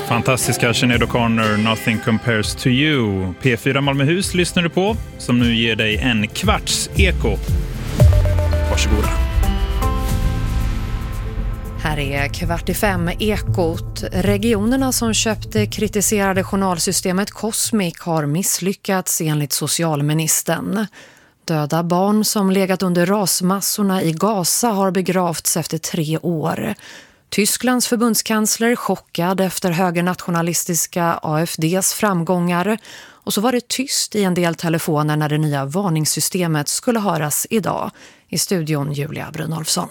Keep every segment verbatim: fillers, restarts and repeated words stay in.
Fantastiska Sinéad O'Connor, Nothing Compares to You. P fyra Malmöhus lyssnar du på, som nu ger dig en kvarts eko. Varsågoda. Här är kvart i fem ekot. Regionerna som köpte kritiserade journalsystemet Cosmic har misslyckats enligt socialministern. Döda barn som legat under rasmassorna i Gaza har begravts efter tre år. Tysklands förbundskansler chockad efter högernationalistiska A F D:s framgångar. Och så var det tyst i en del telefoner när det nya varningssystemet skulle höras idag. I studion Julia Brynolfsson.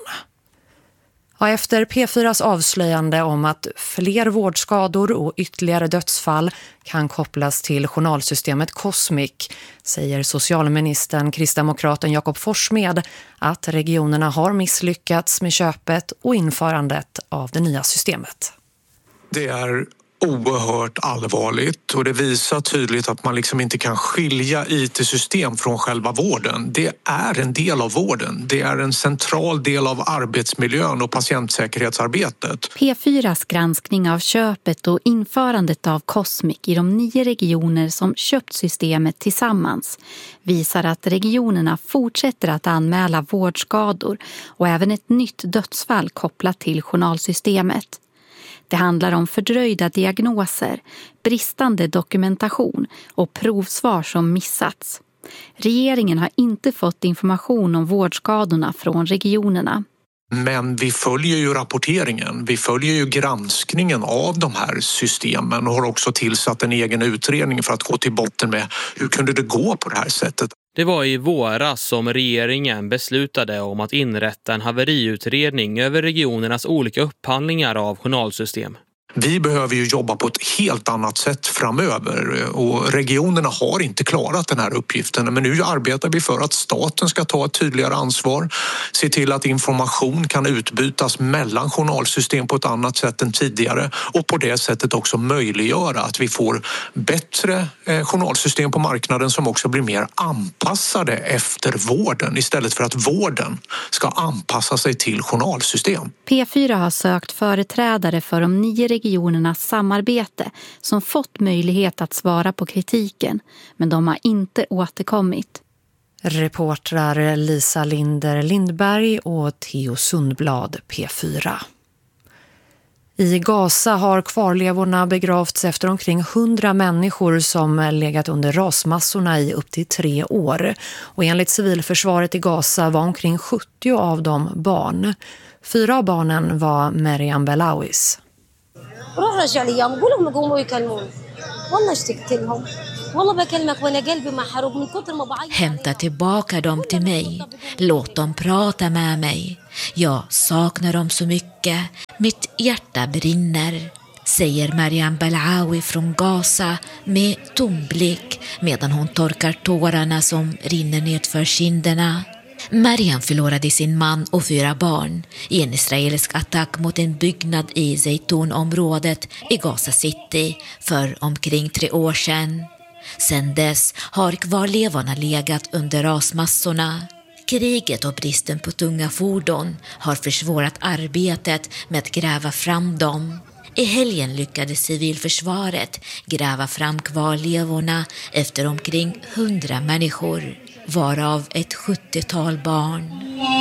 Ja, efter P fyras avslöjande om att fler vårdskador och ytterligare dödsfall kan kopplas till journalsystemet Cosmic säger socialministern kristdemokraten Jakob Forssmed att regionerna har misslyckats med köpet och införandet av det nya systemet. Det är oerhört allvarligt och det visar tydligt att man liksom inte kan skilja I T-system från själva vården. Det är en del av vården. Det är en central del av arbetsmiljön och patientsäkerhetsarbetet. P fyras granskning av köpet och införandet av Cosmic i de nio regioner som köpt systemet tillsammans visar att regionerna fortsätter att anmäla vårdskador och även ett nytt dödsfall kopplat till journalsystemet. Det handlar om fördröjda diagnoser, bristande dokumentation och provsvar som missats. Regeringen har inte fått information om vårdskadorna från regionerna. Men vi följer ju rapporteringen, vi följer ju granskningen av de här systemen och har också tillsatt en egen utredning för att gå till botten med hur kunde det gå på det här sättet. Det var i våras som regeringen beslutade om att inrätta en haveriutredning över regionernas olika upphandlingar av journalsystem. Vi behöver ju jobba på ett helt annat sätt framöver och regionerna har inte klarat den här uppgiften. Men nu arbetar vi för att staten ska ta ett tydligare ansvar, se till att information kan utbytas mellan journalsystem på ett annat sätt än tidigare och på det sättet också möjliggöra att vi får bättre journalsystem på marknaden som också blir mer anpassade efter vården istället för att vården ska anpassa sig till journalsystem. P fyra har sökt företrädare för de nio regionernas samarbete som fått möjlighet att svara på kritiken, men de har inte återkommit. Reportrar Lisa Linder Lindberg och Theo Sundblad, P fyra. I Gaza har kvarlevorna begravts efter omkring hundra människor som legat under rasmassorna i upp till tre år. Och enligt civilförsvaret i Gaza var omkring sjuttio av dem barn. Fyra av barnen var Mariam Belawis. Hämta tillbaka dem till mig. Låt dem prata med mig. Jag saknar dem så mycket. Mitt hjärta brinner, säger Mariam Belawi från Gaza med tom blick medan hon torkar tårarna som rinner nedför kinderna. Mariam förlorade sin man och fyra barn i en israelisk attack mot en byggnad i Zaytunområdet i Gaza City för omkring tre år sedan. Sedan dess har kvarlevorna legat under rasmassorna. Kriget och bristen på tunga fordon har försvårat arbetet med att gräva fram dem. I helgen lyckades civilförsvaret gräva fram kvarlevorna efter omkring hundra människor, varav ett sjuttiotal barn.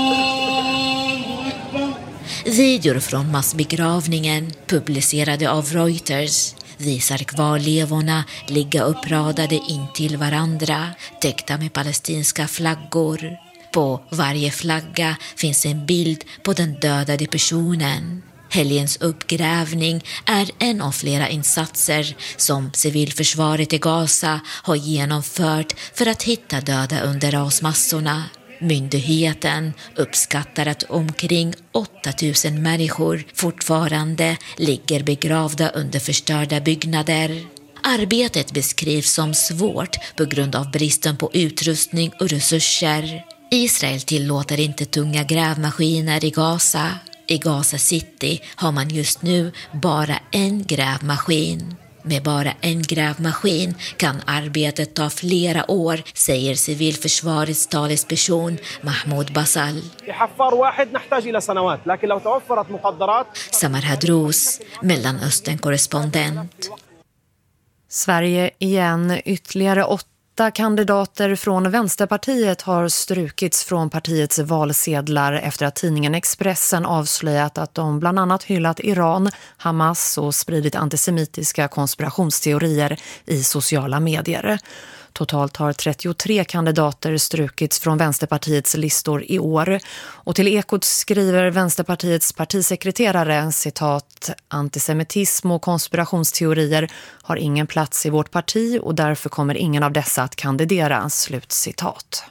Videor från massbegravningen publicerade av Reuters visar kvarlevorna ligga uppradade in till varandra, täckta med palestinska flaggor. På varje flagga finns en bild på den dödade personen. Helgens uppgrävning är en av flera insatser som civilförsvaret i Gaza har genomfört för att hitta döda under rasmassorna. Myndigheten uppskattar att omkring åtta tusen människor fortfarande ligger begravda under förstörda byggnader. Arbetet beskrivs som svårt på grund av bristen på utrustning och resurser. Israel tillåter inte tunga grävmaskiner i Gaza. I Gaza City har man just nu bara en grävmaskin. Med bara en grävmaskin kan arbetet ta flera år, säger civilförsvarets talesperson Mahmoud Basal. Samar Hadrous, Mellanöstern-korrespondent. Sverige igen, ytterligare åtta kandidater från Vänsterpartiet har strukits från partiets valsedlar efter att tidningen Expressen avslöjat att de bland annat hyllat Iran, Hamas och spridit antisemitiska konspirationsteorier i sociala medier. Totalt har trettiotre kandidater strukits från Vänsterpartiets listor i år. Och till Ekot skriver Vänsterpartiets partisekreterare, citat, antisemitism och konspirationsteorier har ingen plats i vårt parti och därför kommer ingen av dessa att kandidera, slut citat.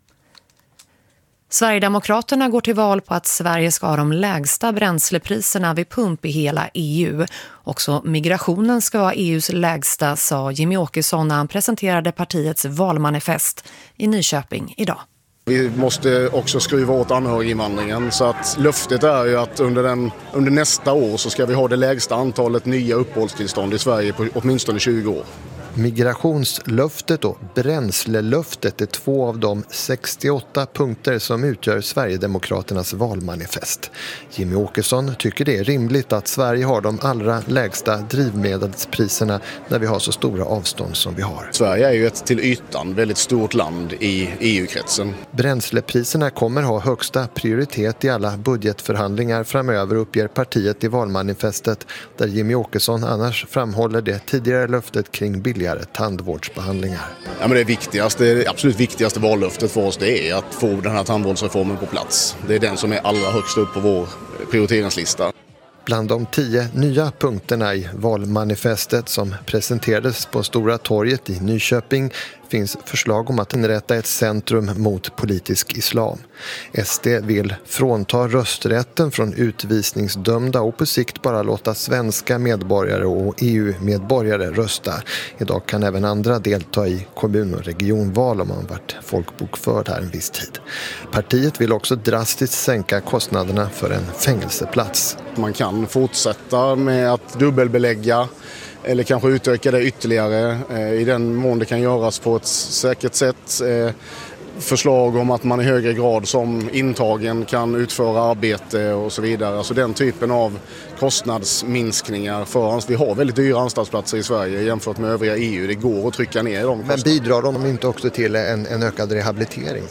Sverigedemokraterna går till val på att Sverige ska ha de lägsta bränslepriserna vid pump i hela E U. Också migrationen ska vara E U:s lägsta, sa Jimmy Åkesson när han presenterade partiets valmanifest i Nyköping idag. Vi måste också skruva åt anhöriginvandringen, så att löftet är ju att under, den, under nästa år så ska vi ha det lägsta antalet nya uppehållstillstånd i Sverige på åtminstone tjugo år. Migrationslöftet och bränslelöftet är två av de sextioåtta punkter som utgör Sverigedemokraternas valmanifest. Jimmy Åkesson tycker det är rimligt att Sverige har de allra lägsta drivmedelspriserna när vi har så stora avstånd som vi har. Sverige är ju ett till ytan väldigt stort land i E U-kretsen. Bränslepriserna kommer ha högsta prioritet i alla budgetförhandlingar framöver, uppger partiet i valmanifestet, där Jimmy Åkesson annars framhåller det tidigare löftet kring billigare tandvårdsbehandlingar. Ja, men det viktigaste, det absolut viktigaste vallöftet för oss, det är att få den här tandvårdsreformen på plats. Det är den som är allra högst upp på vår prioriteringslista. Bland de tio nya punkterna i valmanifestet som presenterades på Stora torget i Nyköping finns förslag om att inrätta ett centrum mot politisk islam. S D vill frånta rösträtten från utvisningsdömda och på sikt bara låta svenska medborgare och E U-medborgare rösta. Idag kan även andra delta i kommun- och regionval om man varit folkbokförd här en viss tid. Partiet vill också drastiskt sänka kostnaderna för en fängelseplats. Man kan fortsätta med att dubbelbelägga eller kanske utöka det ytterligare eh, i den mån det kan göras på ett säkert sätt. Eh, förslag om att man i högre grad som intagen kan utföra arbete och så vidare. Alltså den typen av kostnadsminskningar för oss. Vi har väldigt dyra anstaltsplatser i Sverige jämfört med övriga E U. Det går att trycka ner dem. Men bidrar de inte också till en, en ökad rehabilitering?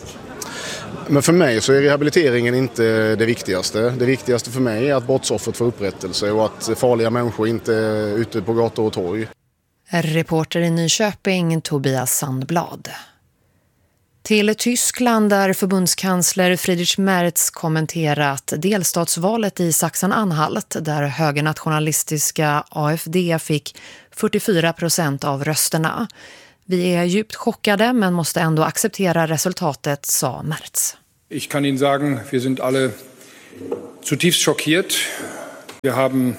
Men för mig så är rehabiliteringen inte det viktigaste. Det viktigaste för mig är att brottsoffret får upprättelse och att farliga människor inte är ute på gator och torg. Reporter i Nyköping, Tobias Sandblad. Till Tyskland där förbundskansler Friedrich Merz kommenterat delstatsvalet i Sachsen-Anhalt där högernationalistiska A F D fick fyrtiofyra procent av rösterna. Vi är djupt chockade men måste ändå acceptera resultatet, sa Merz. Ich kann Ihnen sagen, wir sind alle zutiefst schockiert. Wir haben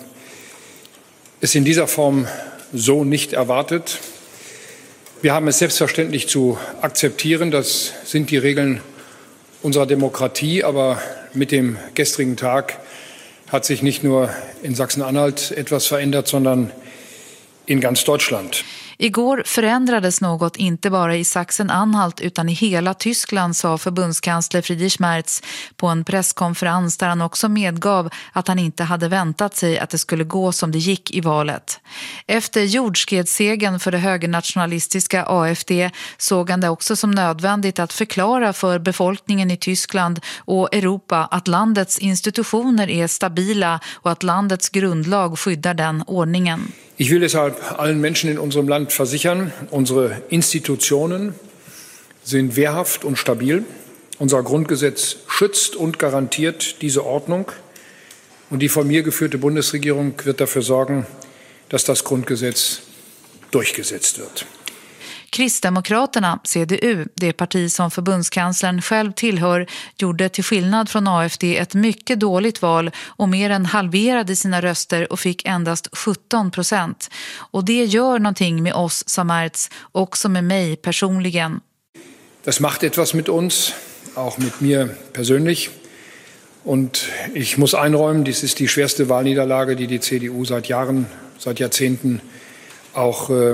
es in dieser Form so nicht erwartet. Wir haben es selbstverständlich zu akzeptieren. Das sind die Regeln unserer Demokratie. Aber mit dem gestrigen Tag hat sich nicht nur in Sachsen-Anhalt etwas verändert, sondern in ganz Deutschland. Igår förändrades något inte bara i Sachsen-Anhalt utan i hela Tyskland, sa förbundskansler Friedrich Merz på en presskonferens där han också medgav att han inte hade väntat sig att det skulle gå som det gick i valet. Efter jordskredssegern för det högernationalistiska A F D såg han det också som nödvändigt att förklara för befolkningen i Tyskland och Europa att landets institutioner är stabila och att landets grundlag skyddar den ordningen. Ich will deshalb allen Menschen in unserem Land versichern, unsere Institutionen sind wehrhaft und stabil. Unser Grundgesetz schützt und garantiert diese Ordnung. Und die von mir geführte Bundesregierung wird dafür sorgen, dass das Grundgesetz durchgesetzt wird. Kristdemokraterna, C D U, det parti som förbundskanslern själv tillhör, gjorde till skillnad från A F D ett mycket dåligt val och mer än halverade sina röster och fick endast sjutton procent. Och det gör någonting med oss, sa Merz, också med mig personligen. Das macht etwas mit uns, auch mit mir persönlich. Und ich muss einräumen, dies ist die schwerste Wahlniederlage, die die C D U seit Jahren, seit Jahrzehnten auch äh,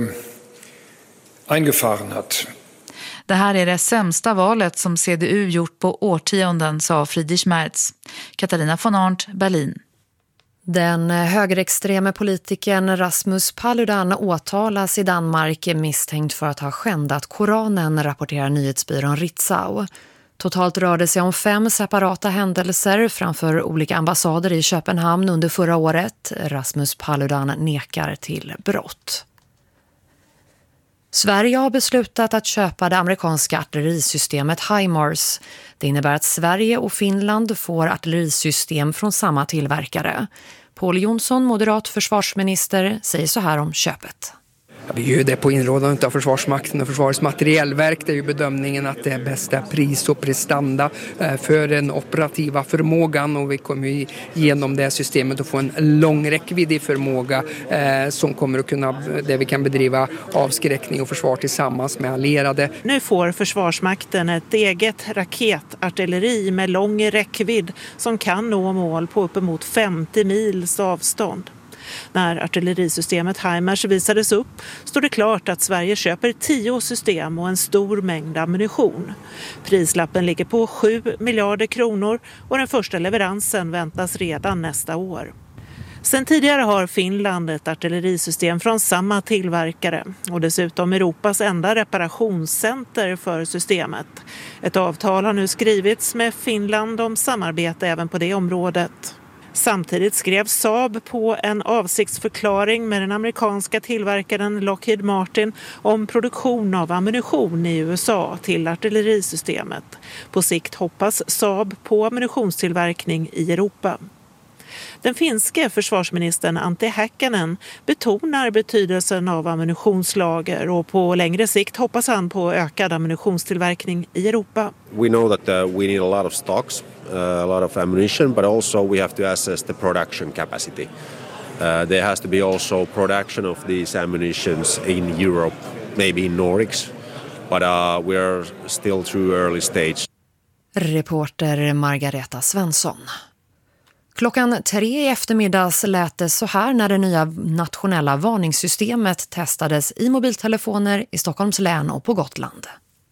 eingefahren hat. Det här är det sämsta valet som C D U gjort på årtionden, sa Friedrich Merz. Katarina von Arndt, Berlin. Den högerextreme politikern Rasmus Paludan åtalas i Danmark misstänkt för att ha skändat Koranen, rapporterar nyhetsbyrån Ritzau. Totalt rörde sig om fem separata händelser framför olika ambassader i Köpenhamn under förra året. Rasmus Paludan nekar till brott. Sverige har beslutat att köpa det amerikanska artillerisystemet HIMARS. Det innebär att Sverige och Finland får artillerisystem från samma tillverkare. Paul Jonsson, moderat försvarsminister, säger så här om köpet. Vi gör det på inrådan av Försvarsmakten och Försvarets materiellverk. Det är ju bedömningen att det är bästa pris och prestanda för den operativa förmågan, och vi kommer genom det systemet att få en lång räckvidd i förmåga eh, som kommer att kunna, där vi kan bedriva avskräckning och försvar tillsammans med allierade. Nu får Försvarsmakten ett eget raketartilleri med lång räckvidd som kan nå mål på uppemot femtio mils avstånd. När artillerisystemet HIMARS visades upp stod det klart att Sverige köper tio system och en stor mängd ammunition. Prislappen ligger på sju miljarder kronor och den första leveransen väntas redan nästa år. Sen tidigare har Finland ett artillerisystem från samma tillverkare och dessutom Europas enda reparationscenter för systemet. Ett avtal har nu skrivits med Finland om samarbete även på det området. Samtidigt skrev Saab på en avsiktsförklaring med den amerikanska tillverkaren Lockheed Martin om produktion av ammunition i U S A till artillerisystemet. På sikt hoppas Saab på ammunitionstillverkning i Europa. Den finske försvarsministern Antti Häkkänen betonar betydelsen av ammunitionslager och på längre sikt hoppas han på ökad ammunitionstillverkning i Europa. We know that uh, we need a lot of stocks, uh, a lot of ammunition, but also we have to assess the production capacity. Uh, there has to be also production of these ammunitions in Europe, maybe in Nordics, but uh, we are still too early stage. Reporter Margareta Svensson. Klockan tre i eftermiddags lät det så här när det nya nationella varningssystemet testades i mobiltelefoner i Stockholms län och på Gotland.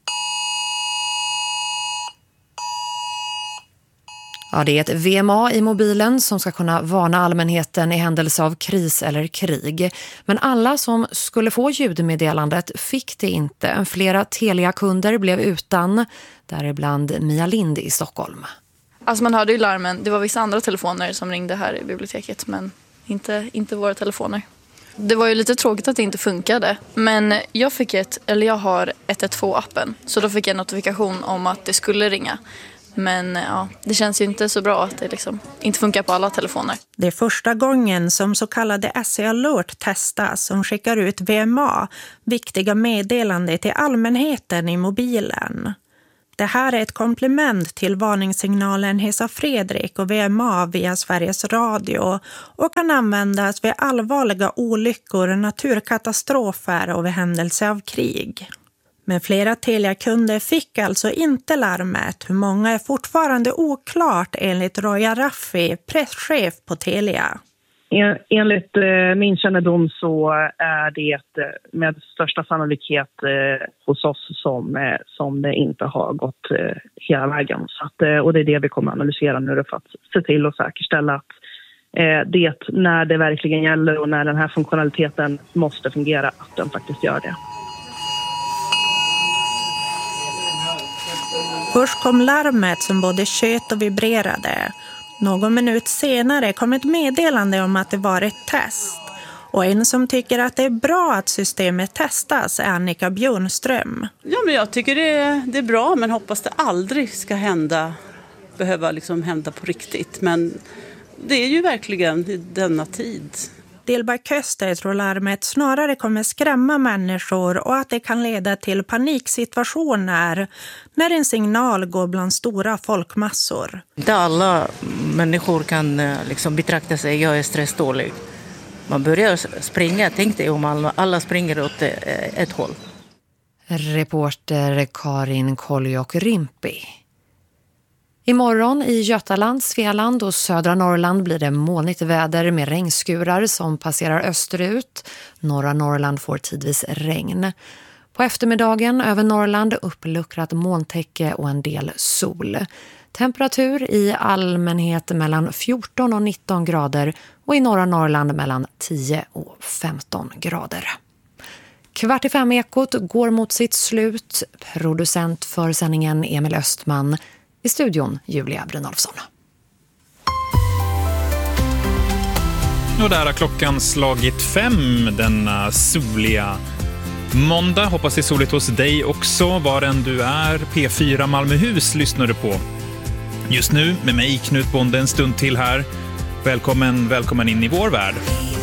Ja, det är ett V M A i mobilen som ska kunna varna allmänheten i händelse av kris eller krig. Men alla som skulle få ljudmeddelandet fick det inte. Flera Telia-kunder blev utan, däribland Mia Lind i Stockholm. Alltså man hörde ju larmen. Det var vissa andra telefoner som ringde här i biblioteket, men inte, inte våra telefoner. Det var ju lite tråkigt att det inte funkade, men jag fick ett, eller jag har ett ett två-appen, så då fick jag en notifikation om att det skulle ringa. Men ja, det känns ju inte så bra att det liksom inte funkar på alla telefoner. Det är första gången som så kallade S E Alert testas, som skickar ut V M A, viktiga meddelanden till allmänheten i mobilen. Det här är ett komplement till varningssignalen Hesa Fredrik och V M A via Sveriges Radio och kan användas vid allvarliga olyckor, naturkatastrofer och vid händelse av krig. Men flera Telia-kunder fick alltså inte larmet. Hur många är fortfarande oklart enligt Roya Raffi, presschef på Telia. Enligt min kännedom så är det med största sannolikhet hos oss som, som det inte har gått hela vägen. Så att, och det är det vi kommer att analysera nu för att se till att säkerställa att det, när det verkligen gäller och när den här funktionaliteten måste fungera, att den faktiskt gör det. Först kom larmet som både tjöt och vibrerade. Någon minut senare kom ett meddelande om att det var ett test. Och en som tycker att det är bra att systemet testas är Annika Björnström. Ja, men jag tycker det är, det är bra, men hoppas det aldrig ska hända, behöva liksom hända på riktigt. Men det är ju verkligen i denna tid. Dilberg Köster tror larmet snarare kommer skrämma människor och att det kan leda till paniksituationer när en signal går bland stora folkmassor. Inte alla människor kan liksom betrakta sig, jag är stressdålig. Man börjar springa, tänk dig om alla springer åt ett håll. Reporter Karin Koljok Rimpi. Imorgon i Götaland, Svealand och södra Norrland blir det molnigt väder med regnskurar som passerar österut. Norra Norrland får tidvis regn. På eftermiddagen över Norrland uppluckrat molntäcke och en del sol. Temperatur i allmänhet mellan fjorton och nitton grader och i norra Norrland mellan tio och femton grader. Kvart i fem ekot går mot sitt slut. Producent för sändningen Emil Östman. I studion Julia Brynolfsson. Och där har klockan slagit fem denna soliga måndag. Hoppas det är soligt hos dig också, var än du är. P fyra Malmöhus lyssnar du på. Just nu med mig Knut Bonde en stund till här. Välkommen, välkommen in i vår värld.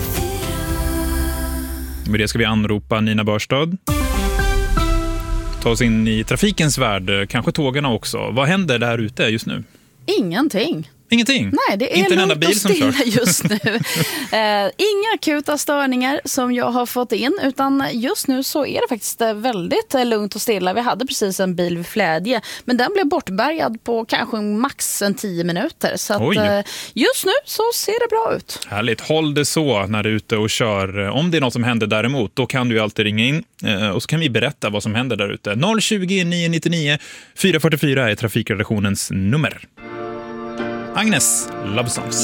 Med det ska vi anropa Nina Börstad. Ta oss in i trafikens värld, kanske tågarna också. Vad händer där ute just nu? Ingenting. Ingenting? Nej, det är inte en enda lugnt bil och som stilla kör. just nu. eh, inga akuta störningar som jag har fått in, utan just nu så är det faktiskt väldigt lugnt och stilla. Vi hade precis en bil vid Flädje, men den blev bortbärgad på kanske max en tio minuter. Så att, eh, just nu så ser det bra ut. Härligt, håll det så när du är ute och kör. Om det är något som händer däremot, då kan du ju alltid ringa in eh, och så kan vi berätta vad som händer där ute. noll tjugo, nio nittionio, fyra fyrtiofyra är trafikredaktionens nummer. Agnes, Love Songs.